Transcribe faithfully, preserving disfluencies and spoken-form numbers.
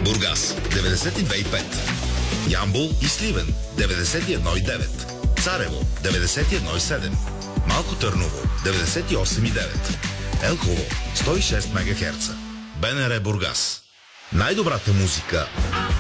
Бургас деветдесет и две и пет, Ямбол и Сливен деветдесет и едно и девет, Царево деветдесет и едно и седем, Малко Търново деветдесет и осем и девет, Елхово сто и шест мегахерца. БНР Бургас. Най-добрата музика